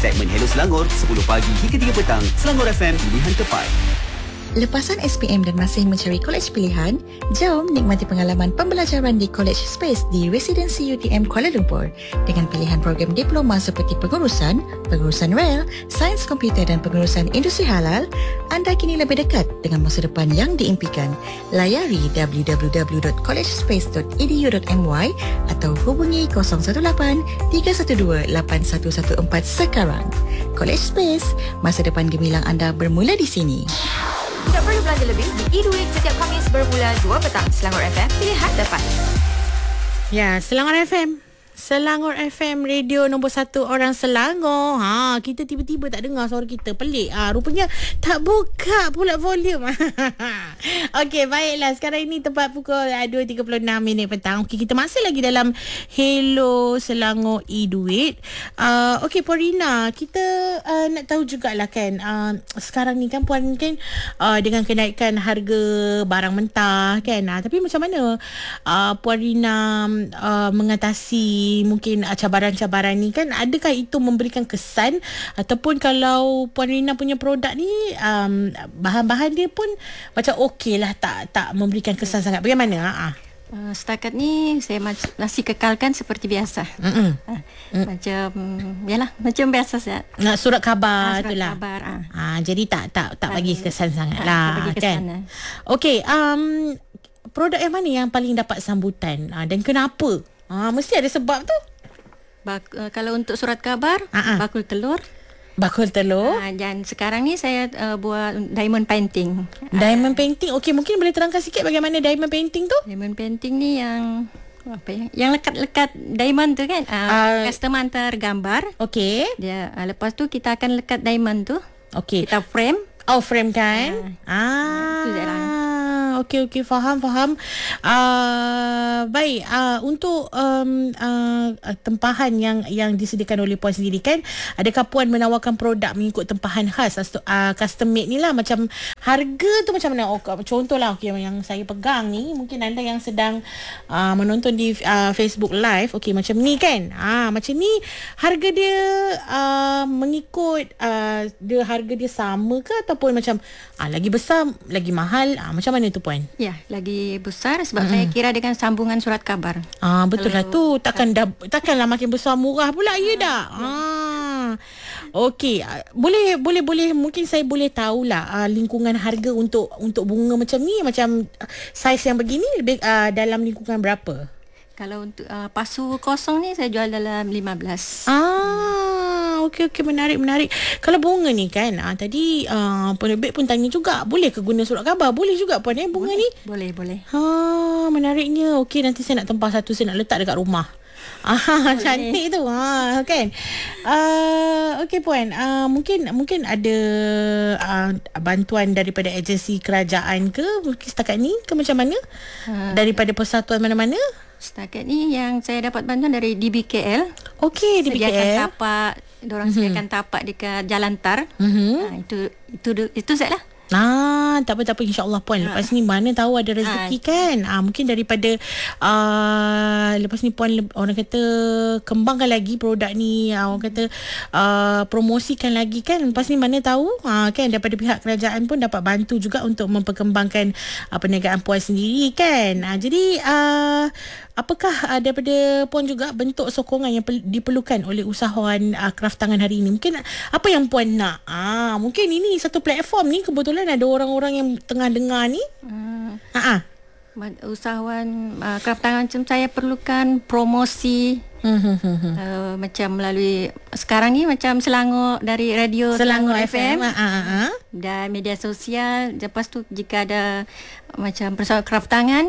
Segmen Hello Selangor, 10 pagi hingga 3 petang, Selangor FM, pilihan tepat. Lepasan SPM dan masih mencari kolej pilihan? Jom nikmati pengalaman pembelajaran di College Space di Residency UTM Kuala Lumpur. Dengan pilihan program diploma seperti pengurusan rel, sains komputer dan pengurusan industri halal, anda kini lebih dekat dengan masa depan yang diimpikan. Layari www.collegespace.edu.my atau hubungi 018 312 8114 sekarang. College Space, masa depan gemilang anda bermula di sini. Tak perlu belanja lebih di e-duit setiap Khamis bermula 2 petang. Selangor FM, pilihan tepat. Ya, Selangor FM. Selangor FM, radio nombor 1 orang Selangor. Kita tiba-tiba tak dengar suara kita. Pelik. Rupanya tak buka pula volume. Okey, baiklah. Sekarang ini tepat pukul 2.36 petang. Okey, kita masih lagi dalam Hello Selangor e-duit. Okey, Puan Rina, kita nak tahu jugalah kan. Sekarang ni kan Puan kan dengan kenaikan harga barang mentah kan. Tapi macam mana Puan Rina mengatasi mungkin cabaran-cabaran ni kan, adakah itu memberikan kesan ataupun kalau Puan Rina punya produk ni bahan-bahan dia pun macam okey lah, tak memberikan kesan sangat, bagaimana? Setakat ni saya masih kekalkan seperti biasa. Macam yalah, macam biasa saja. Surat khabar surat itulah. Khabar, jadi tak bagi kesan sangat lah kan. Okey, produk yang mana yang paling dapat sambutan dan kenapa? Mesti ada sebab tu. Kalau untuk surat khabar, bakul telur. Dan sekarang ni saya buat diamond painting. Diamond painting. Okey, mungkin boleh terangkan sikit bagaimana diamond painting tu? Diamond painting ni yang apa ya? Yang lekat-lekat diamond tu kan. Customer hantar gambar. Okey. Dia lepas tu kita akan lekat diamond tu. Okey. Kita frame. Frame kan? Itu je lah. Okey, faham. Baik, untuk tempahan yang disediakan oleh Puan sendiri kan, adakah Puan menawarkan produk mengikut tempahan khas custom made ni lah, macam harga tu macam mana? Contohlah yang saya pegang ni, mungkin anda yang sedang menonton di Facebook Live, okey macam ni kan, macam ni harga dia mengikut dia harga dia sama ke ataupun macam lagi besar lagi mahal, macam mana tu Puan? Ya, lagi besar sebab saya kira dengan sambungan surat khabar. Betul lah tu. Takkanlah makin besar murah pula, ya dak? Okey, boleh mungkin saya boleh tahulah lingkungan harga untuk bunga macam ni, macam saiz yang begini lebih dalam lingkungan berapa? Kalau untuk pasu kosong ni saya jual dalam 15. Okey, menarik. Kalau bunga ni kan, tadi penerbit pun tanya juga, boleh ke guna surat khabar? Boleh juga Puan bunga ni? Boleh. Menariknya. Okey, nanti saya nak tempah satu, saya nak letak dekat rumah. Cantik tu. Kan. Okey Puan, mungkin ada bantuan daripada agensi kerajaan ke mungkin setakat ni ke macam mana? Daripada persatuan mana-mana? Setakat ni yang saya dapat bantuan dari DBKL. Okey, DBKL. Sediakan tapak, diorang sediakan tapak dekat Jalan Tar. Itu sajalah. Tak apa, insya-Allah Puan. Lepas ni mana tahu ada rezeki kan. Mungkin daripada lepas ni Puan orang kata kembangkan lagi produk ni, orang kata promosikan lagi kan. Lepas ni mana tahu kan daripada pihak kerajaan pun dapat bantu juga untuk memperkembangkan perniagaan Puan sendiri kan. Jadi apakah daripada Puan juga bentuk sokongan yang diperlukan oleh usahawan kraft tangan hari ini? Mungkin apa yang Puan nak? Mungkin ini satu platform ni kebetulan ada orang-orang yang tengah dengar ni. Usahawan kraft tangan macam saya perlukan promosi. Macam melalui sekarang ni macam Selangor, dari radio Selangor FM. Dan media sosial. Lepas tu jika ada macam persoalan kraft tangan,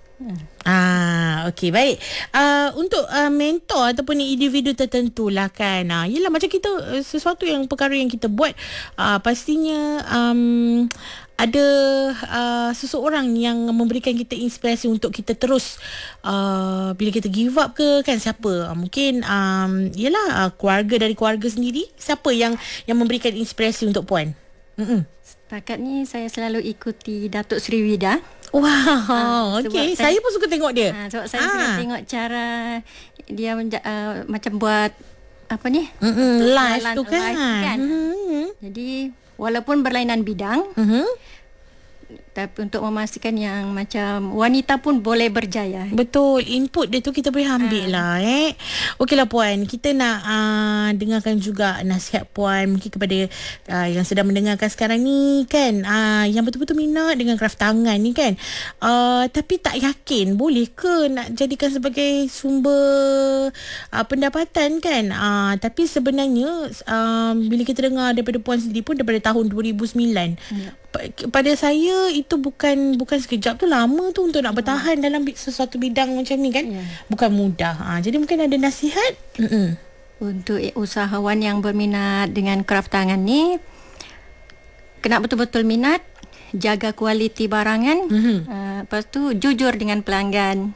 okey, baik. Untuk mentor ataupun individu tertentu lah kan. Yelah macam kita sesuatu yang perkara yang kita buat, pastinya ada seseorang yang memberikan kita inspirasi untuk kita terus bila kita give up ke kan, siapa? Mungkin yelah keluarga, dari keluarga sendiri, siapa yang memberikan inspirasi untuk Puan? Setakat ni saya selalu ikuti Datuk Sri Wida. Wow, okey. Saya pun suka tengok dia. Sebab saya suka tengok cara dia macam buat apa ni? Live tu kan. Jadi walaupun berlainan bidang, tapi untuk memastikan yang macam wanita pun boleh berjaya. Betul, input dia tu kita boleh ambil lah. Okeylah Puan, kita nak dengarkan juga nasihat Puan mungkin kepada yang sedang mendengarkan sekarang ni kan, yang betul-betul minat dengan kraft tangan ni kan, tapi tak yakin boleh ke nak jadikan sebagai sumber pendapatan kan. Tapi sebenarnya bila kita dengar daripada Puan sendiri pun daripada tahun 2009, pada saya itu bukan sekejap tu, lama tu untuk nak bertahan dalam sesuatu bidang macam ni kan. Bukan mudah. Jadi mungkin ada nasihat untuk usahawan yang berminat dengan kraft tangan ni, kena betul-betul minat, jaga kualiti barangan, lepas tu jujur dengan pelanggan.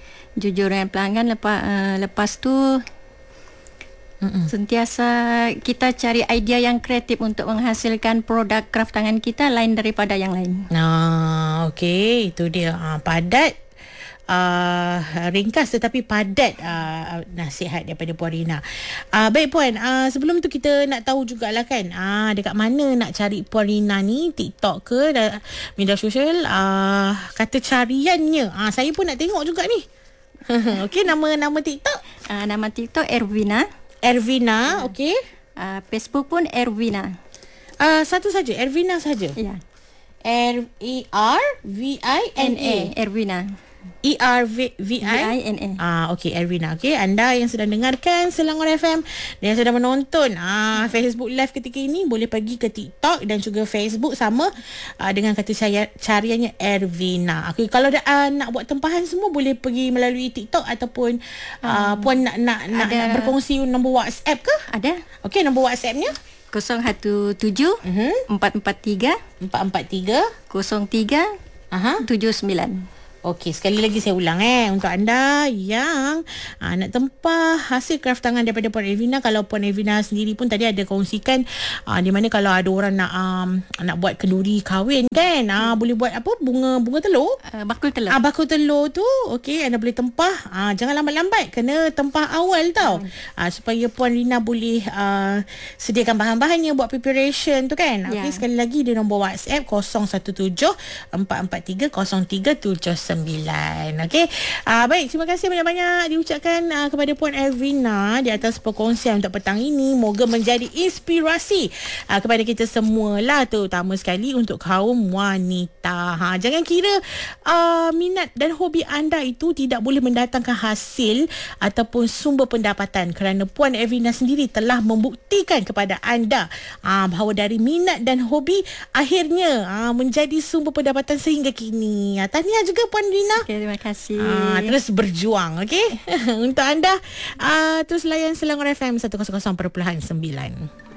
Lepas tu sentiasa kita cari idea yang kreatif untuk menghasilkan produk kraft tangan kita lain daripada yang lain. Okey, itu dia. Padat, ringkas tetapi padat nasihat daripada Puan Rina. Baik Puan, sebelum tu kita nak tahu jugalah kan, dekat mana nak cari Puan Rina ni, TikTok ke media sosial, kata cariannya. Saya pun nak tengok juga ni. Okey, nama TikTok? Nama TikTok Ervina, okey. Facebook pun Ervina. Satu saja, Ervina saja. Ya. RERVINA. Ervina. ERVINA. Okey, Ervina. Okey, anda yang sedang dengarkan Selangor FM dan yang sedang menonton Facebook Live ketika ini, boleh pergi ke TikTok dan juga Facebook sama dengan kata cariannya Ervina. Okey, kalau nak buat tempahan semua boleh pergi melalui TikTok ataupun Puan nak berkongsi nombor WhatsApp ke? Ada. Okey, nombor WhatsAppnya 017 443 0379. Okey, sekali lagi saya ulang untuk anda yang nak tempah hasil kraft tangan daripada Puan Ervina. Kalau Puan Ervina sendiri pun tadi ada kongsikan di mana kalau ada orang nak buat kenduri kahwin kan, boleh buat apa, bunga telur, bakul telur. Bakul telur tu okey, anda boleh tempah. Jangan lambat-lambat, kena tempah awal tau. Supaya Puan Rina boleh sediakan bahan-bahannya buat preparation tu kan. Okey, sekali lagi di nombor WhatsApp 017 443 0379. Okey. Baik, terima kasih banyak-banyak diucapkan kepada Puan Ervina di atas perkongsian untuk petang ini. Moga menjadi inspirasi kepada kita semualah, terutama sekali untuk kaum wanita. Jangan kira minat dan hobi anda itu tidak boleh mendatangkan hasil ataupun sumber pendapatan, kerana Puan Ervina sendiri telah membuktikan kepada anda bahawa dari minat dan hobi akhirnya menjadi sumber pendapatan sehingga kini. Tahniah juga Puan Rina. Okay, terima kasih. Terus berjuang, okey. Untuk anda terus layan Selangor FM 100.9.